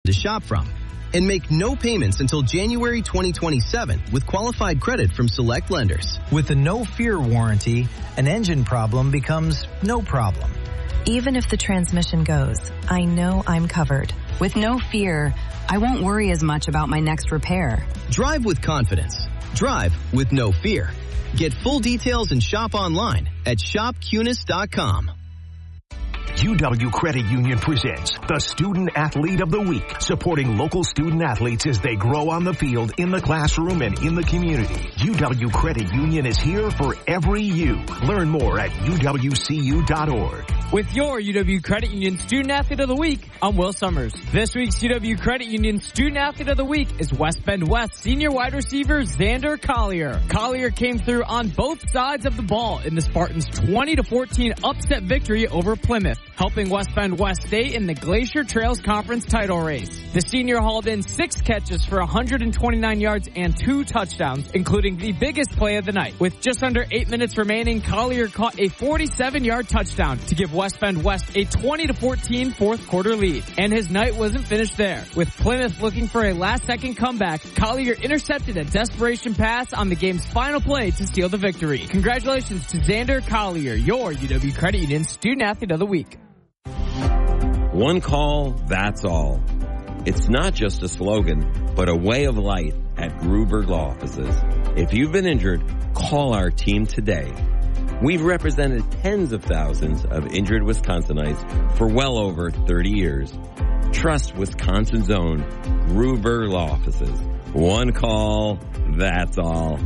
to shop from. And make no payments until January 2027 with qualified credit from select lenders. With the No Fear warranty, an engine problem becomes no problem. Even if the transmission goes, I know I'm covered. With No Fear, I won't worry as much about my next repair. Drive with confidence. Drive with no fear. Get full details and shop online at shopcunis.com. UW Credit Union presents the Student Athlete of the Week, supporting local student athletes as they grow on the field, in the classroom, and in the community. UW Credit Union is here for every you. Learn more at uwcu.org. With your UW Credit Union Student Athlete of the Week, I'm Will Summers. This week's UW Credit Union Student Athlete of the Week is West Bend West senior wide receiver Xander Collier. Collier came through on both sides of the ball in the Spartans' 20-14 upset victory over Plymouth, helping West Bend West stay in the Glacier Trails Conference title race. The senior hauled in 6 catches for 129 yards and 2 touchdowns, including the biggest play of the night. With just under 8 minutes remaining, Collier caught a 47-yard touchdown to give West Bend West a 20-14 fourth quarter lead. And his night wasn't finished there. With Plymouth looking for a last-second comeback, Collier intercepted a desperation pass on the game's final play to seal the victory. Congratulations to Xander Collier, your UW Credit Union Student Athlete of the Week. One call, that's all. It's not just a slogan, but a way of life at Gruber Law Offices. If you've been injured, call our team today. We've represented tens of thousands of injured Wisconsinites for well over 30 years. Trust Wisconsin's own Gruber Law Offices. One call, that's all.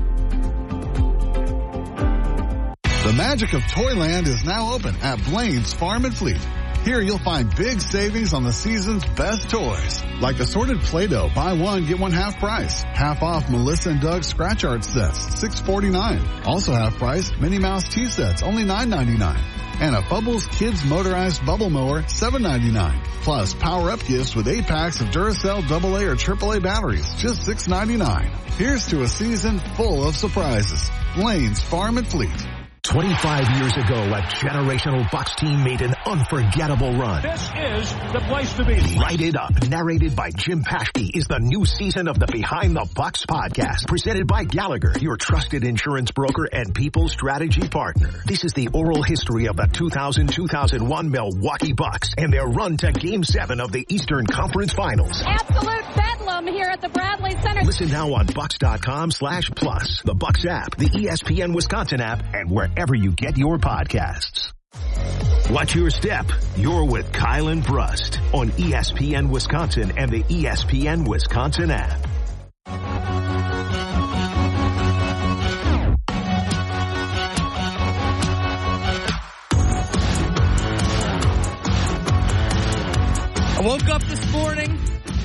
The magic of Toyland is now open at Blaine's Farm and Fleet. Here you'll find big savings on the season's best toys, like assorted Play-Doh, buy one, get one half price. Half off Melissa and Doug scratch art sets, $6.49. Also half price Minnie Mouse tea sets, only $9.99. And a Bubbles Kids motorized bubble mower, $7.99. Plus power-up gifts with 8 packs of Duracell AA or AAA batteries, just $6.99. Here's to a season full of surprises. Blaine's Farm and Fleet. 25 years ago, a generational Bucs team made an unforgettable run. This is the place to be. Light It Up, narrated by Jim Paschke, is the new season of the Behind the Bucs podcast, presented by Gallagher, your trusted insurance broker and people strategy partner. This is the oral history of the 2000-2001 Milwaukee Bucks and their run to Game 7 of the Eastern Conference Finals. Absolute bedlam here at the Bradley Center. Listen now on Bucks.com/plus, the Bucks app, the ESPN Wisconsin app, and wherever you get your podcasts. Watch your step. You're with Kyle and Brust on ESPN Wisconsin and the ESPN Wisconsin app. I woke up this morning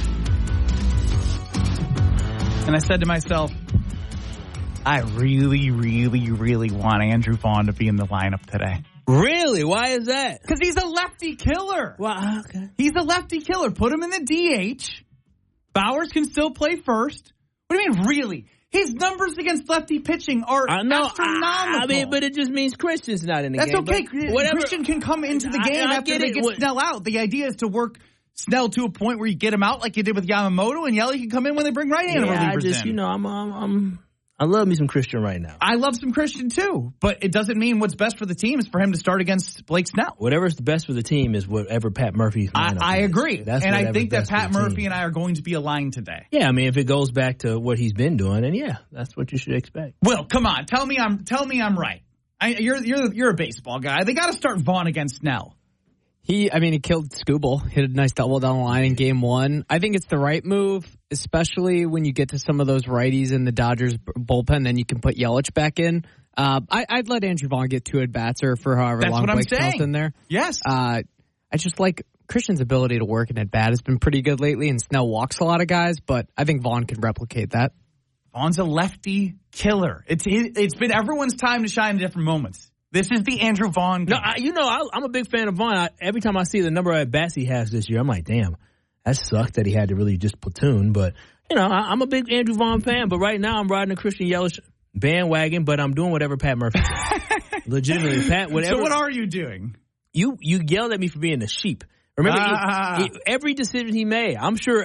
and I said to myself, I really, really, really want Andrew Vaughn to be in the lineup today. Really? Why is that? Because he's a lefty killer. Wow, okay. He's a lefty killer. Put him in the DH. Bowers can still play first. What do you mean, really? His numbers against lefty pitching are astronomical. I mean, but it just means Christian's not in the game. That's okay. Christian can come into the game after they get Snell out. The idea is to work Snell to a point where you get him out like you did with Yamamoto, and Yelly can come in when they bring right-handed relievers in. I love me some Christian right now. I love some Christian too, but it doesn't mean what's best for the team is for him to start against Blake Snell. Whatever's the best for the team is whatever Pat Murphy. I agree, and I think that Pat Murphy and I are going to be aligned today. Yeah, I mean, if it goes back to what he's been doing, then yeah, that's what you should expect. Will, come on, tell me I'm right. You're a baseball guy. They got to start Vaughn against Snell. He killed Skubal, hit a nice double down the line in game 1. I think it's the right move, especially when you get to some of those righties in the Dodgers bullpen, then you can put Yelich back in. I'd let Andrew Vaughn get 2 at-bats or for however long Blake Snell's in there. Yes. I just like Christian's ability to work an at-bat has been pretty good lately, and Snell walks a lot of guys, but I think Vaughn can replicate that. Vaughn's a lefty killer. It's been everyone's time to shine in different moments. This is the Andrew Vaughn game. No, I'm a big fan of Vaughn. Every time I see the number of at-bats he has this year, I'm like, damn, that sucked that he had to really just platoon. But, I'm a big Andrew Vaughn fan. But right now I'm riding a Christian Yelich bandwagon, but I'm doing whatever Pat Murphy says. Legitimately, Pat, whatever. So what are you doing? You yelled at me for being a sheep. Remember, every decision he made, I'm sure